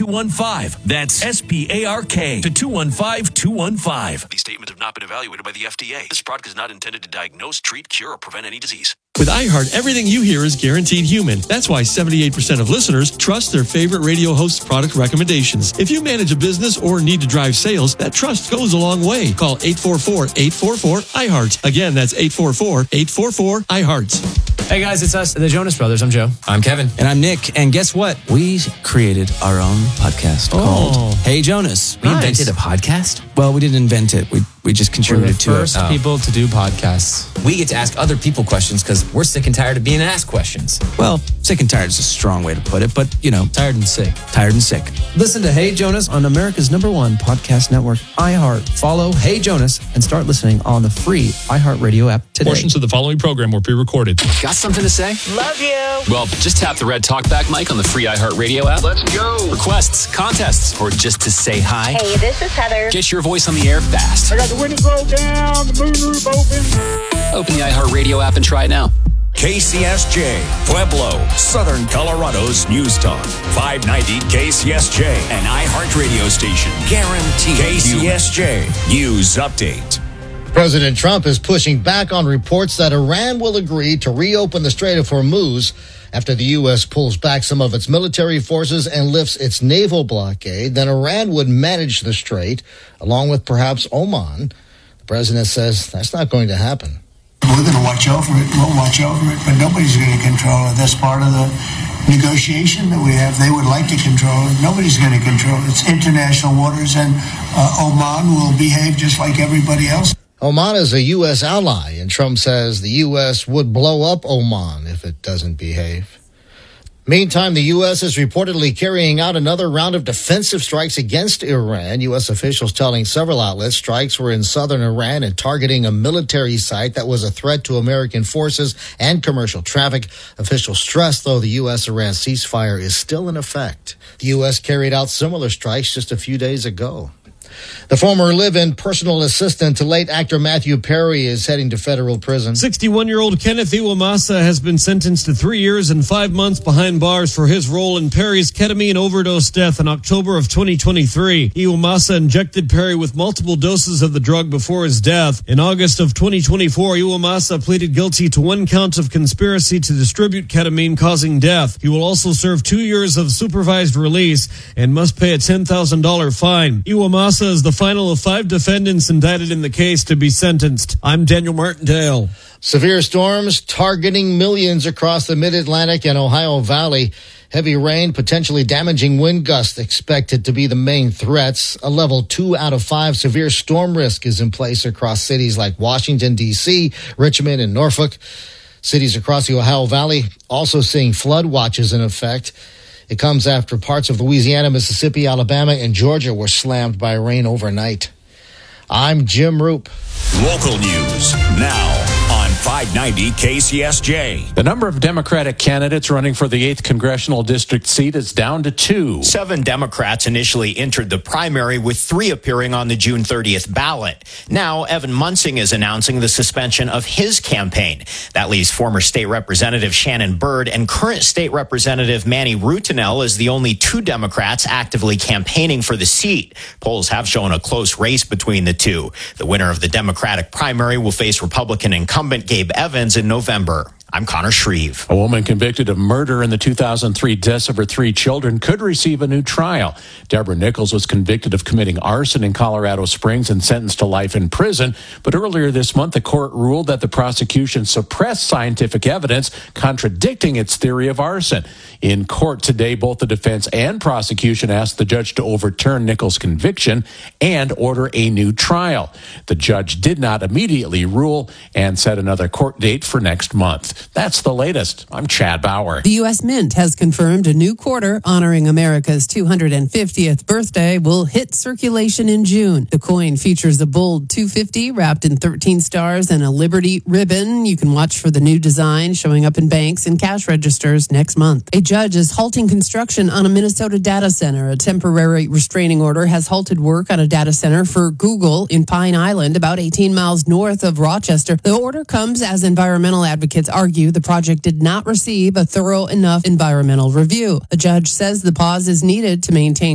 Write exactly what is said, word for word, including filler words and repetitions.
two one five. That's S P A R K to two one five two one five. These statements have not been evaluated by the F D A. This product is not intended to diagnose, treat, cure, or prevent any disease. With iHeart, everything you hear is guaranteed human. That's why seventy-eight percent of listeners trust their favorite radio host's product recommendations. If you manage a business or need to drive sales, that trust goes a long way. Call eight four four, eight four four, iHeart. Again, that's eight four four, eight four four, iHeart. Hey guys, it's us, the Jonas Brothers. I'm Joe. I'm Kevin. And I'm Nick. And guess what? We created our own podcast Oh. called Hey Jonas. We Nice. invented a podcast? Well, we didn't invent it. We we just We're the contributed to first it. Oh. people to do podcasts. We get to ask other people questions because we're sick and tired of being asked questions. Well, sick and tired is a strong way to put it, but you know, Tired and sick. tired and sick. Listen to Hey Jonas on America's number one podcast network, iHeart. Follow Hey Jonas and start listening on the free iHeartRadio app today. Portions of the following program were pre-recorded. Got something to say? Love you. Well, just tap the red talkback mic on the free iHeartRadio app. Let's go. Requests, contests, or just to say hi. Hey, this is Heather. Get your voice on the air fast. I got the windows rolled down, the moonroof open. Open the iHeartRadio app and try it now. K C S J, Pueblo, Southern Colorado's News Talk. five ninety K C S J, an iHeart radio station. Guaranteed. K C S J News Update. President Trump is pushing back on reports that Iran will agree to reopen the Strait of Hormuz after the U S pulls back some of its military forces and lifts its naval blockade. Then Iran would manage the strait, along with perhaps Oman. The president says that's not going to happen. We're going to watch over it. We'll watch over it, but nobody's going to control it. That's part of the negotiation that we have. They would like to control it. Nobody's going to control it. It's international waters, and uh, Oman will behave just like everybody else. Oman is a U S ally, and Trump says the U S would blow up Oman if it doesn't behave. Meantime, the U S is reportedly carrying out another round of defensive strikes against Iran. U S officials telling several outlets strikes were in southern Iran and targeting a military site that was a threat to American forces and commercial traffic. Officials stress, though, the U S-Iran ceasefire is still in effect. The U S carried out similar strikes just a few days ago. The former live-in personal assistant to late actor Matthew Perry is heading to federal prison. sixty-one-year-old Kenneth Iwamasa has been sentenced to three years and five months behind bars for his role in Perry's ketamine overdose death in October of twenty twenty-three. Iwamasa injected Perry with multiple doses of the drug before his death. In August of twenty twenty-four, Iwamasa pleaded guilty to one count of conspiracy to distribute ketamine causing death. He will also serve two years of supervised release and must pay a ten thousand dollars fine. Iwamasa is the final of five defendants indicted in the case to be sentenced. I'm Daniel Martindale. Severe storms targeting millions across the mid-Atlantic and Ohio Valley. Heavy rain, potentially damaging wind gusts expected to be the main threats. A level two out of five severe storm risk is in place across cities like Washington, D C, Richmond, and Norfolk. Cities across the Ohio Valley also seeing flood watches in effect. It comes after parts of Louisiana, Mississippi, Alabama, and Georgia were slammed by rain overnight. I'm Jim Roop. Local news now on five ninety K C S J. The number of Democratic candidates running for the eighth congressional district seat is down to two. Seven Democrats initially entered the primary, with three appearing on the June thirtieth ballot. Now, Evan Munsing is announcing the suspension of his campaign. That leaves former state representative Shannon Byrd and current state representative Manny Rutinel as the only two Democrats actively campaigning for the seat. Polls have shown a close race between the two. The winner of the Democratic primary will face Republican incumbent Gabe Evans in November. I'm Connor Shreve. A woman convicted of murder in the two thousand three deaths of her three children could receive a new trial. Deborah Nichols was convicted of committing arson in Colorado Springs and sentenced to life in prison. But earlier this month, the court ruled that the prosecution suppressed scientific evidence contradicting its theory of arson. In court today, both the defense and prosecution asked the judge to overturn Nichols' conviction and order a new trial. The judge did not immediately rule and set another court date for next month. That's the latest. I'm Chad Bauer. The U S Mint has confirmed a new quarter honoring America's two hundred fiftieth birthday will hit circulation in June. The coin features a bold two fifty wrapped in thirteen stars and a Liberty ribbon. You can watch for the new design showing up in banks and cash registers next month. A judge is halting construction on a Minnesota data center. A temporary restraining order has halted work on a data center for Google in Pine Island, about eighteen miles north of Rochester. The order comes as environmental advocates argue the project did not receive a thorough enough environmental review. The judge says the pause is needed to maintain